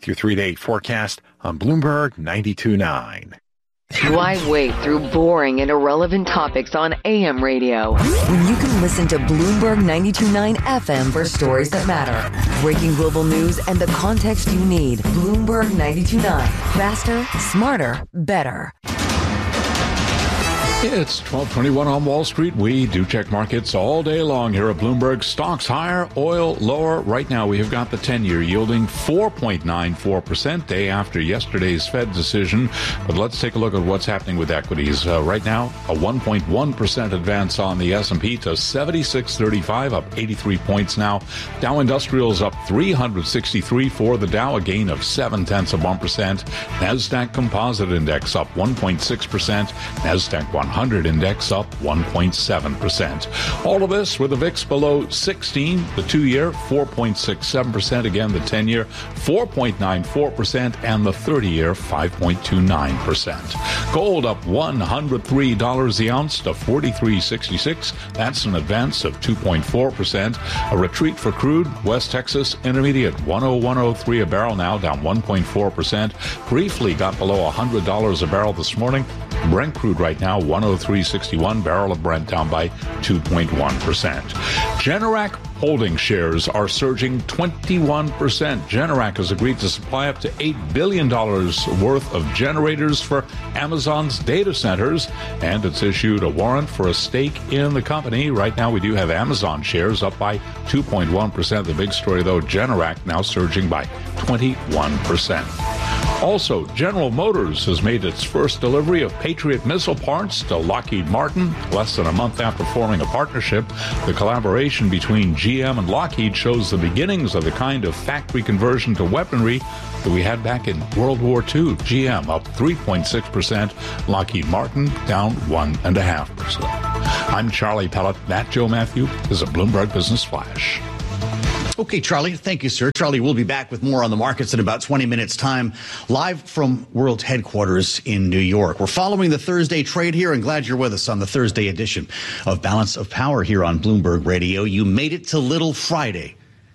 your 3 to 8 forecast on Bloomberg 92.9. Why wait through boring and irrelevant topics on AM radio when you can listen to Bloomberg 92.9 FM for stories that matter? Breaking global news and the context you need. Bloomberg 92.9. Faster, smarter, better. It's 12:21 on Wall Street. We do check markets all day long here at Bloomberg. Stocks higher, oil lower. Right now we have got the 10-year yielding 4.94% day after yesterday's Fed decision. But let's take a look at what's happening with equities. Right now, a 1.1% advance on the S&P to 7635, up 83 points now. Dow Industrials up 363 for the Dow, a gain of 0.7%. NASDAQ Composite Index up 1.6%. NASDAQ 100 Index up 1.7%. All of this with the VIX below 16, the 2-year 4.67%, again the 10-year 4.94%, and the 30-year 5.29%. Gold up $103 the ounce to $43.66. That's an advance of 2.4%. A retreat for crude. West Texas Intermediate 101.03 a barrel, now down 1.4%. Briefly got below $100 a barrel this morning. Brent crude right now 103.61, barrel of Brent down by 2.1%. Generac holding shares are surging 21%. Generac has agreed to supply up to $8 billion worth of generators for Amazon's data centers, and it's issued a warrant for a stake in the company. Right now we do have Amazon shares up by 2.1%. The big story, though, Generac now surging by 21%. Also, General Motors has made its first delivery of Patriot missile parts to Lockheed Martin less than a month after forming a partnership. The collaboration between GM and Lockheed shows the beginnings of the kind of factory conversion to weaponry that we had back in World War II. GM up 3.6%, Lockheed Martin down 1.5%. I'm Charlie Pellet. That Joe Matthew is a Bloomberg Business Flash. Okay, Charlie. Thank you, sir. Charlie will be back with more on the markets in about 20 minutes' time, live from World Headquarters in New York. We're following the Thursday trade here, and glad you're with us on the Thursday edition of Balance of Power here on Bloomberg Radio. You made it to Little Friday.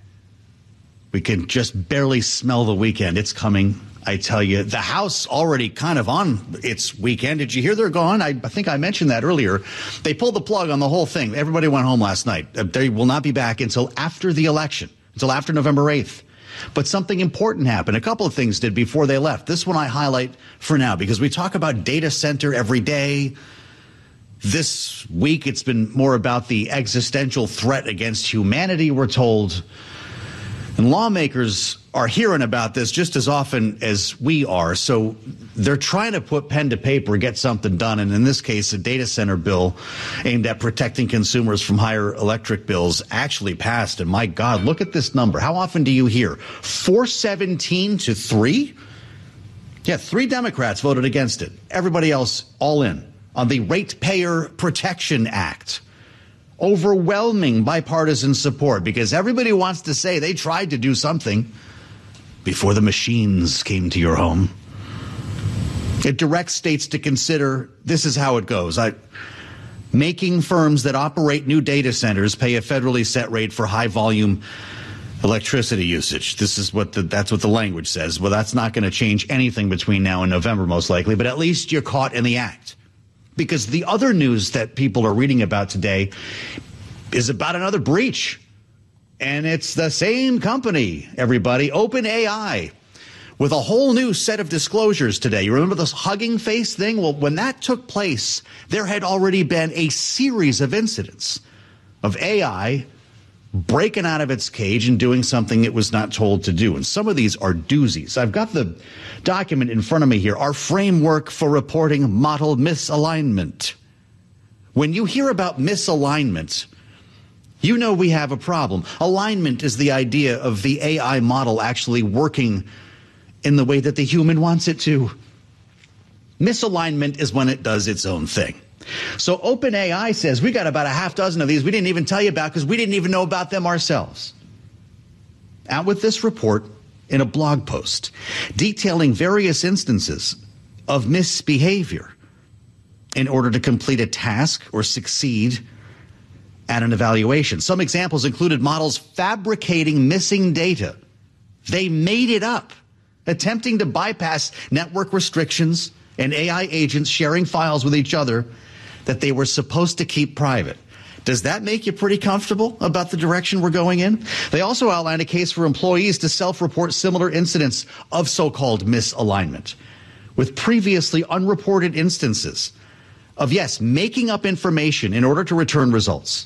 We can just barely smell the weekend. It's coming. I tell you, the House already kind of on its weekend. Did you hear they're gone? I think I mentioned that earlier. They pulled the plug on the whole thing. Everybody went home last night. They will not be back until after the election, until after November 8th. But something important happened. A couple of things did before they left. This one I highlight for now because we talk about data center every day. This week, it's been more about the existential threat against humanity, we're told. And lawmakers are hearing about this just as often as we are. So they're trying to put pen to paper, get something done. And in this case, a data center bill aimed at protecting consumers from higher electric bills actually passed. And my God, look at this number. How often do you hear 417 to 3? Yeah, 3 Democrats voted against it. Everybody else all in on the Ratepayer Protection Act. Overwhelming bipartisan support because everybody wants to say they tried to do something before the machines came to your home. It directs states to consider, this is how it goes, making firms that operate new data centers pay a federally set rate for high volume electricity usage. This is that's what the language says. Well, that's not going to change anything between now and November, most likely, but at least you're caught in the act. Because the other news that people are reading about today is about another breach. And it's the same company, everybody, OpenAI, with a whole new set of disclosures today. You remember this Hugging Face thing? Well, when that took place, there had already been a series of incidents of AI breaking out of its cage and doing something it was not told to do. And some of these are doozies. I've got the document in front of me here, our framework for reporting model misalignment. When you hear about misalignment, you know we have a problem. Alignment is the idea of the AI model actually working in the way that the human wants it to. Misalignment is when it does its own thing. So OpenAI says we got about a half dozen of these we didn't even tell you about because we didn't even know about them ourselves. Out with this report in a blog post detailing various instances of misbehavior in order to complete a task or succeed at an evaluation. Some examples included models fabricating missing data. They made it up attempting to bypass network restrictions and AI agents sharing files with each other that they were supposed to keep private. Does that make you pretty comfortable about the direction we're going in? They also outlined a case for employees to self-report similar incidents of so-called misalignment, with previously unreported instances of, yes, making up information in order to return results.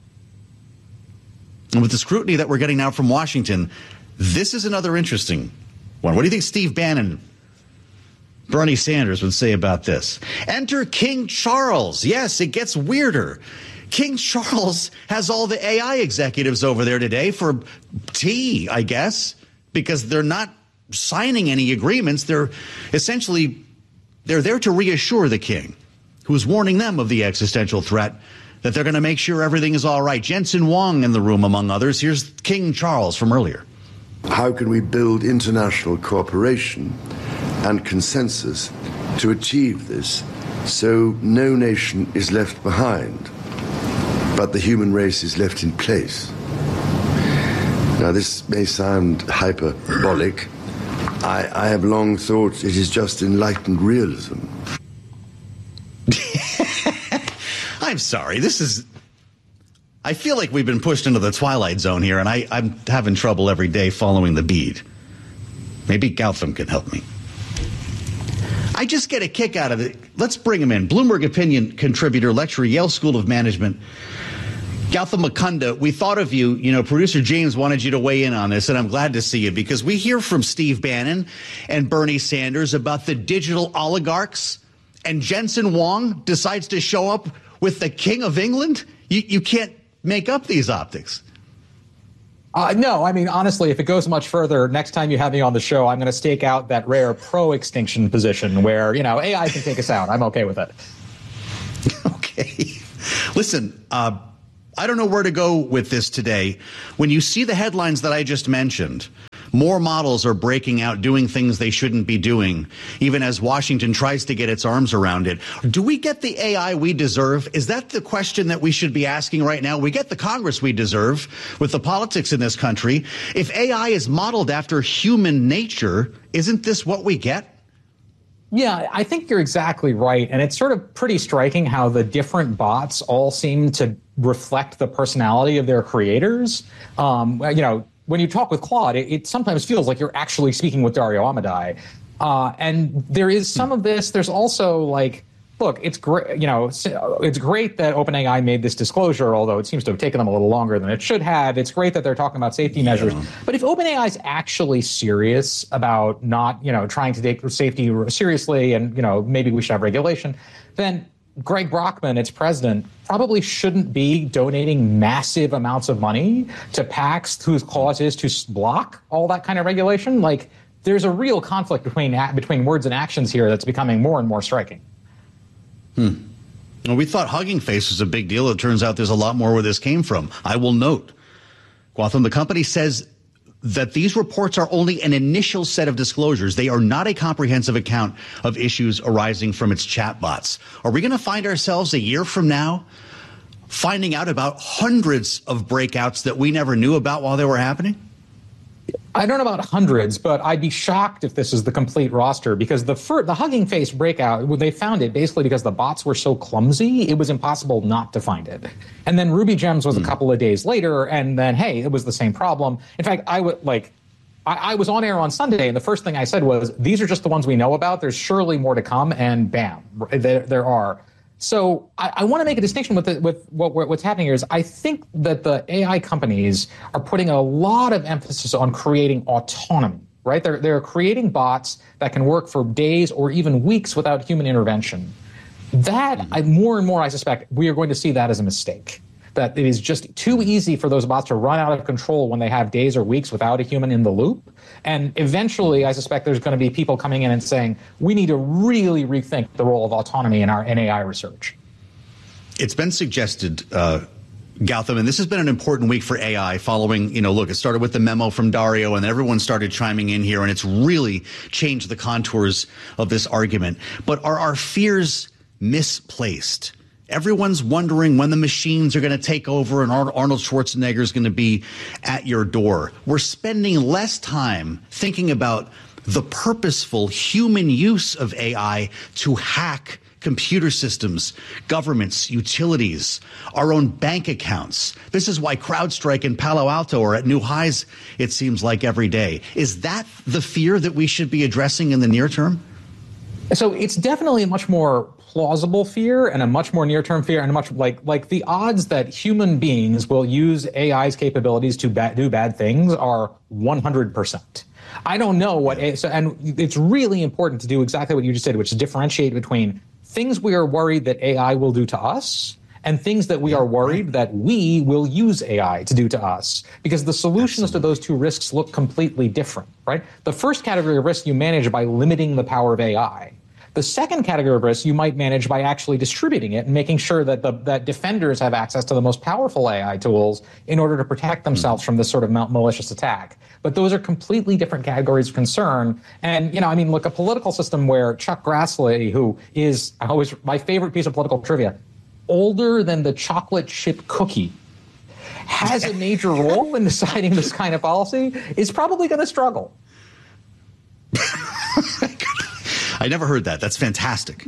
And with the scrutiny that we're getting now from Washington, this is another interesting one. What do you think Steve Bannon, Bernie Sanders would say about this? Enter King Charles. Yes, it gets weirder. King Charles has all the AI executives over there today for tea, I guess, because they're not signing any agreements. They're there to reassure the king, who's warning them of the existential threat, that they're going to make sure everything is all right. Jensen Huang in the room, among others. Here's King Charles from earlier. How can we build international cooperation and consensus to achieve this so no nation is left behind, but the human race is left in place? Now, this may sound hyperbolic. I have long thought it is just enlightened realism. I'm sorry. I feel like we've been pushed into the twilight zone here, and I'm having trouble every day following the bead. Maybe Gautam can help me. I just get a kick out of it. Let's bring him in. Bloomberg opinion contributor, lecturer, Yale School of Management. Gautam Mukunda, we thought of you. You know, producer James wanted you to weigh in on this, and I'm glad to see you because we hear from Steve Bannon and Bernie Sanders about the digital oligarchs, and Jensen Huang decides to show up with the King of England. You can't make up these optics. No, I mean, honestly, if it goes much further, next time you have me on the show, I'm going to stake out that rare pro-extinction position where, you know, AI can take us out. I'm okay with it. Okay. Listen, I don't know where to go with this today. When you see the headlines that I just mentioned, more models are breaking out, doing things they shouldn't be doing, even as Washington tries to get its arms around it. Do we get the AI we deserve? Is that the question that we should be asking right now? We get the Congress we deserve with the politics in this country. If AI is modeled after human nature, isn't this what we get? Yeah, I think you're exactly right. And it's sort of pretty striking how the different bots all seem to reflect the personality of their creators. You know, when you talk with Claude, it sometimes feels like you're actually speaking with Dario Amodei. And there is some of this. There's also like, look, it's great. You know, it's great that OpenAI made this disclosure, although it seems to have taken them a little longer than it should have. It's great that they're talking about safety measures. But if OpenAI is actually serious about not, you know, trying to take safety seriously, and, you know, maybe we should have regulation, then Greg Brockman, its president, probably shouldn't be donating massive amounts of money to PACs whose cause is to block all that kind of regulation. Like, there's a real conflict between words and actions here that's becoming more and more striking. Well, we thought Hugging Face was a big deal. It turns out there's a lot more where this came from. I will note, Gautam, the company says that these reports are only an initial set of disclosures. They are not a comprehensive account of issues arising from its chatbots. Are we going to find ourselves a year from now finding out about hundreds of breakouts that we never knew about while they were happening? I don't know about hundreds, but I'd be shocked if this is the complete roster, because the Hugging Face breakout, they found it basically because the bots were so clumsy, it was impossible not to find it. And then Ruby Gems was a couple of days later, and then, hey, it was the same problem. In fact, I was on air on Sunday, and the first thing I said was, these are just the ones we know about. There's surely more to come, and bam, there are. So I want to make a distinction with what's happening here is I think that the AI companies are putting a lot of emphasis on creating autonomy, right? They're creating bots that can work for days or even weeks without human intervention. That, more and more, I suspect, we are going to see that as a mistake. That it is just too easy for those bots to run out of control when they have days or weeks without a human in the loop. And eventually, I suspect there's going to be people coming in and saying, we need to really rethink the role of autonomy in our AI research. It's been suggested, Gautam, and this has been an important week for AI following, look, it started with the memo from Dario, and everyone started chiming in here, and it's really changed the contours of this argument. But are our fears misplaced? Everyone's wondering when the machines are going to take over and Arnold Schwarzenegger is going to be at your door. We're spending less time thinking about the purposeful human use of AI to hack computer systems, governments, utilities, our own bank accounts. This is why CrowdStrike and Palo Alto are at new highs, it seems like, every day. Is that the fear that we should be addressing in the near term? So it's definitely a much more plausible fear and a much more near-term fear, and a much like the odds that human beings will use AI's capabilities to do bad things are 100%. I don't know what, and it's really important to do exactly what you just said, which is differentiate between things we are worried that AI will do to us and things that we are worried that we will use AI to do to us, because the solutions to those two risks look completely different, right? The first category of risk you manage by limiting the power of AI. The second category of risk you might manage by actually distributing it and making sure that that defenders have access to the most powerful AI tools in order to protect themselves from this sort of malicious attack. But those are completely different categories of concern. And, look, a political system where Chuck Grassley, who is my favorite piece of political trivia, older than the chocolate chip cookie, has a major role in deciding this kind of policy, is probably going to struggle. I never heard that. That's fantastic.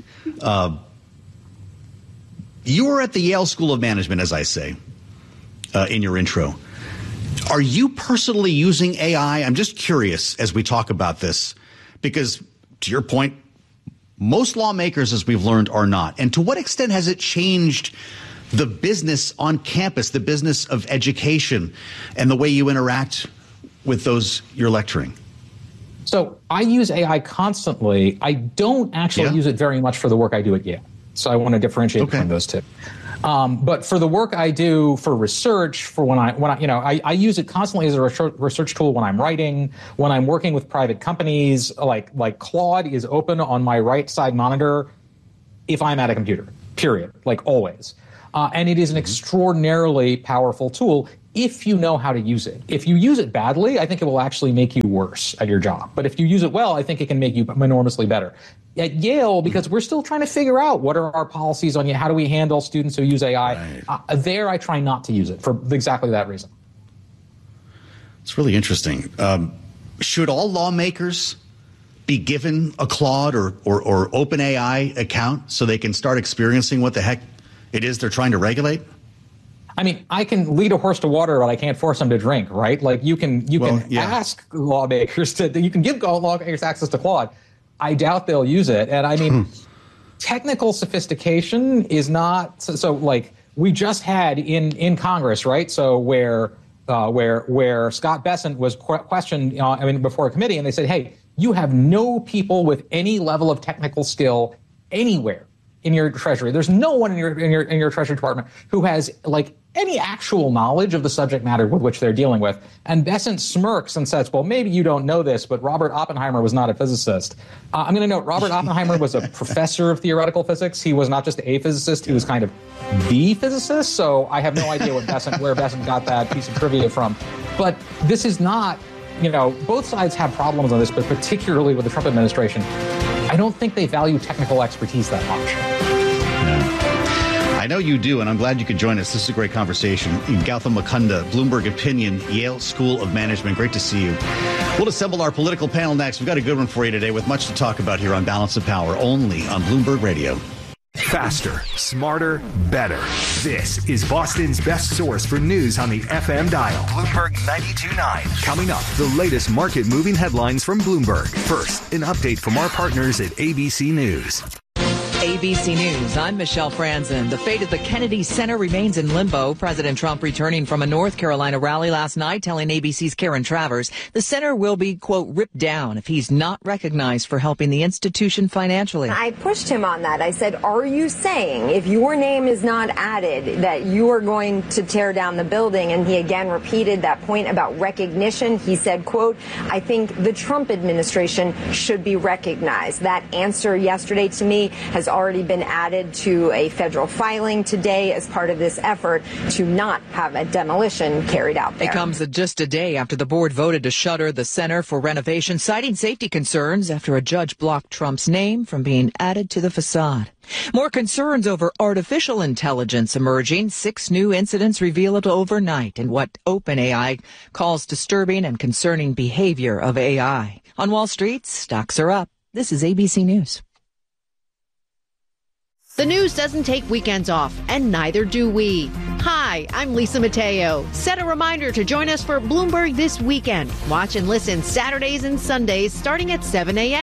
You were at the Yale School of Management, as I say, in your intro. Are you personally using AI? I'm just curious as we talk about this, because to your point, most lawmakers, as we've learned, are not. And to what extent has it changed the business on campus, the business of education, and the way you interact with those you're lecturing? So I use AI constantly. I don't actually use it very much for the work I do at Yale. So I want to differentiate between those two. But for the work I do for research, for when I use it constantly as a research tool when I'm writing, when I'm working with private companies, like Claude is open on my right side monitor if I'm at a computer, period, like always. And it is an extraordinarily powerful tool if you know how to use it. If you use it badly, I think it will actually make you worse at your job. But if you use it well, I think it can make you enormously better. At Yale, because we're still trying to figure out what are our policies on how do we handle students who use AI, there I try not to use it for exactly that reason. It's really interesting. Should all lawmakers be given a Claude or OpenAI account so they can start experiencing what the heck it is they're trying to regulate? I mean, I can lead a horse to water, but I can't force them to drink, right? Like you can ask lawmakers you can give lawmakers access to Claude. I doubt they'll use it. And I mean, technical sophistication is not so like we just had in Congress, right? So where Scott Bessent was questioned, before a committee, and they said, hey, you have no people with any level of technical skill anywhere in your Treasury. There's no one in your Treasury Department who has any actual knowledge of the subject matter with which they're dealing with. And Bessent smirks and says, well, maybe you don't know this, but Robert Oppenheimer was not a physicist. I'm going to note Robert Oppenheimer was a professor of theoretical physics. He was not just a physicist. He was kind of the physicist. So I have no idea where Bessent got that piece of trivia from. But this is not, both sides have problems on this, but particularly with the Trump administration, I don't think they value technical expertise that much. I know you do, and I'm glad you could join us. This is a great conversation. Gautam Mukunda, Bloomberg Opinion, Yale School of Management. Great to see you. We'll assemble our political panel next. We've got a good one for you today with much to talk about here on Balance of Power, only on Bloomberg Radio. Faster, smarter, better. This is Boston's best source for news on the FM dial. Bloomberg 92.9. Coming up, the latest market-moving headlines from Bloomberg. First, an update from our partners at ABC News. ABC News, I'm Michelle Franzen. The fate of the Kennedy Center remains in limbo. President Trump returning from a North Carolina rally last night telling ABC's Karen Travers the center will be, quote, ripped down if he's not recognized for helping the institution financially. I pushed him on that. I said, are you saying if your name is not added that you are going to tear down the building? And he again repeated that point about recognition. He said, quote, I think the Trump administration should be recognized. That answer yesterday to me has already been added to a federal filing today as part of this effort to not have a demolition carried out there. It comes just a day after the board voted to shutter the center for renovation, citing safety concerns after a judge blocked Trump's name from being added to the facade. More concerns over artificial intelligence emerging. 6 new incidents revealed overnight in what OpenAI calls disturbing and concerning behavior of AI. On Wall Street, stocks are up. This is ABC News. The news doesn't take weekends off, and neither do we. Hi, I'm Lisa Mateo. Set a reminder to join us for Bloomberg This Weekend. Watch and listen Saturdays and Sundays starting at 7 a.m.